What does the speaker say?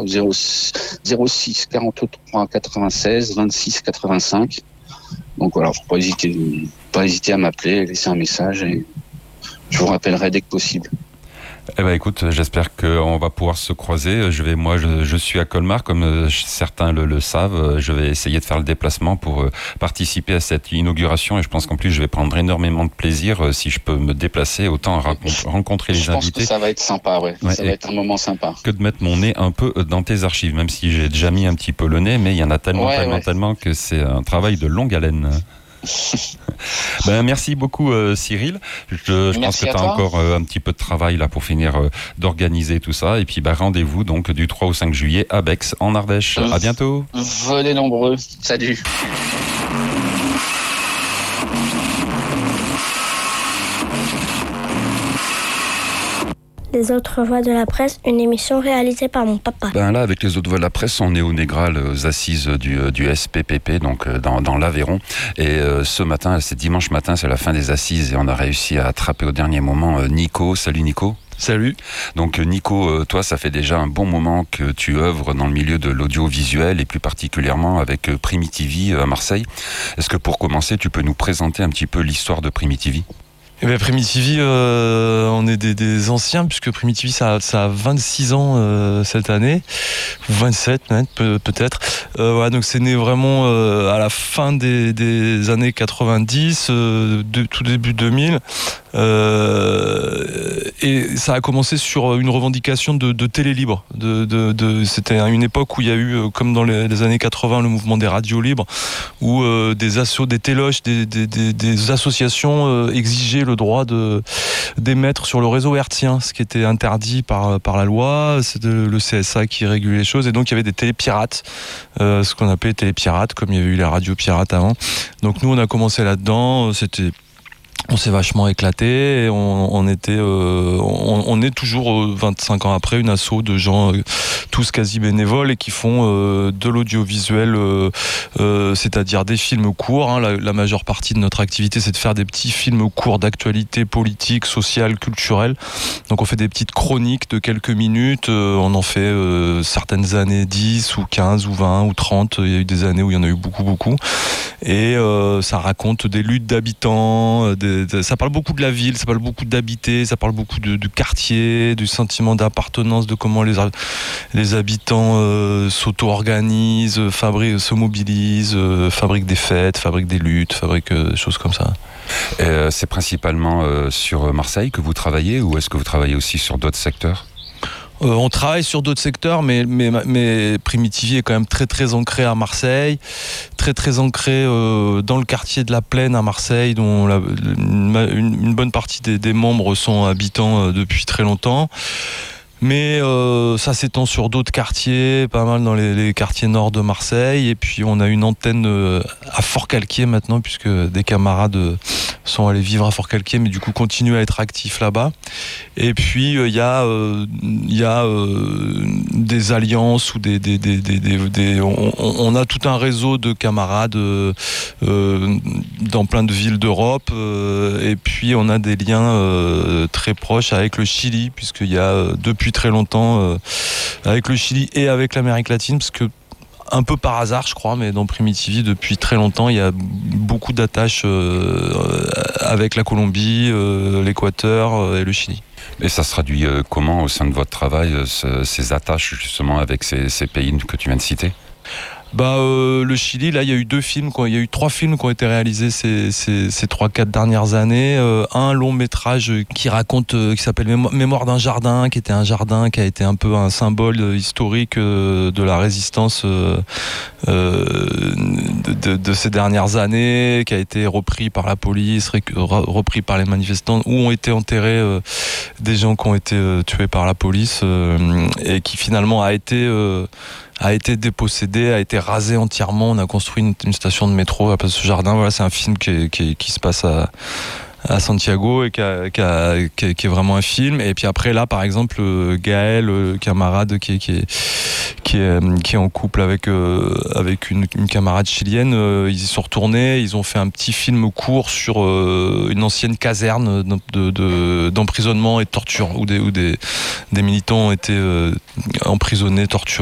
au 06 43 96 26 85. Donc voilà, faut pas hésiter à m'appeler, laisser un message et je vous rappellerai dès que possible. Eh ben écoute, j'espère qu'on va pouvoir se croiser. Je suis à Colmar, comme certains le savent. Je vais essayer de faire le déplacement pour participer à cette inauguration et je pense qu'en plus je vais prendre énormément de plaisir si je peux me déplacer, autant rencontrer les invités. Je pense que ça va être sympa, ouais ça va être un moment sympa. Que de mettre mon nez un peu dans tes archives, même si j'ai déjà mis un petit peu le nez, mais il y en a tellement que c'est un travail de longue haleine. Merci beaucoup Cyril. Je pense que tu as encore un petit peu de travail là pour finir d'organiser tout ça et puis rendez-vous donc du 3 au 5 juillet à Bex en Ardèche. À bientôt. Venez nombreux. Salut. Les autres voix de la presse, une émission réalisée par mon papa. Là, avec les autres voix de la presse, on est au Négral, aux assises du SPPP, donc dans l'Aveyron. Et ce matin, c'est dimanche matin, c'est la fin des assises et on a réussi à attraper au dernier moment Nico. Salut Nico. Salut. Donc Nico, toi, ça fait déjà un bon moment que tu œuvres dans le milieu de l'audiovisuel et plus particulièrement avec Primitivi à Marseille. Est-ce que pour commencer, tu peux nous présenter un petit peu l'histoire de Primitivi ? Primitivi, on est des anciens, puisque Primitivi, ça a 26 ans cette année, ou 27 même, peut-être. Donc c'est né vraiment à la fin des années 90, tout début 2000. Et ça a commencé sur une revendication de télé libre. C'était une époque où il y a eu, comme dans les années 80, le mouvement des radios libres, où des téloches, des associations exigeaient le droit d'émettre sur le réseau hertzien, ce qui était interdit par la loi. C'était le CSA qui régulait les choses, et donc il y avait des télépirates, ce qu'on appelait télépirates, comme il y avait eu les radios pirates avant. Donc nous on a commencé là-dedans, on s'est vachement éclaté et on est toujours 25 ans après une asso de gens tous quasi bénévoles et qui font de l'audiovisuel, c'est-à-dire des films courts. La majeure partie de notre activité, c'est de faire des petits films courts d'actualité politique, sociale, culturelle. Donc on fait des petites chroniques de quelques minutes. On en fait certaines années 10 ou 15 ou 20 ou 30. Il y a eu des années où il y en a eu beaucoup. Et ça raconte des luttes d'habitants, ça parle beaucoup de la ville, ça parle beaucoup d'habiter, ça parle beaucoup du quartier, du sentiment d'appartenance, de comment les habitants s'auto-organisent, se mobilisent, fabriquent des fêtes, fabriquent des luttes, fabriquent des choses comme ça. C'est principalement sur Marseille que vous travaillez, ou est-ce que vous travaillez aussi sur d'autres secteurs ? On travaille sur d'autres secteurs, mais Primitivi est quand même très très ancré à Marseille, très ancré dans le quartier de la Plaine à Marseille, dont une bonne partie des membres sont habitants depuis très longtemps. Mais ça s'étend sur d'autres quartiers, pas mal dans les quartiers nord de Marseille. Et puis on a une antenne à Fort-Calquier maintenant, puisque des camarades sont allés vivre à Fort-Calquier, mais du coup continuent à être actifs là-bas. Et puis il y a des alliances ou on a tout un réseau de camarades dans plein de villes d'Europe. Et puis on a des liens très proches avec le Chili, puisqu'il y a depuis très longtemps avec le Chili et avec l'Amérique latine, parce que un peu par hasard je crois, mais dans Primitivi depuis très longtemps il y a beaucoup d'attaches avec la Colombie, l'Équateur et le Chili. Et ça se traduit comment au sein de votre travail, ces attaches justement avec ces pays que tu viens de citer ? Le Chili, là, il y a eu 3 films qui ont été réalisés ces 3-4 dernières années. Un long métrage qui s'appelle Mémoire d'un jardin, qui était un jardin qui a été un peu un symbole historique de la résistance de ces dernières années, qui a été repris par la police, repris par les manifestants, où ont été enterrés des gens qui ont été tués par la police, et qui finalement a été dépossédé, a été rasé entièrement. On a construit une station de métro à place de ce jardin. Voilà, c'est un film qui se passe à Santiago et qui est vraiment un film. Et puis après là, par exemple, Gaël, camarade qui est en couple avec une camarade chilienne, ils y sont retournés. Ils ont fait un petit film court sur une ancienne caserne d'emprisonnement et de torture, où des militants ont été emprisonnés, torturés.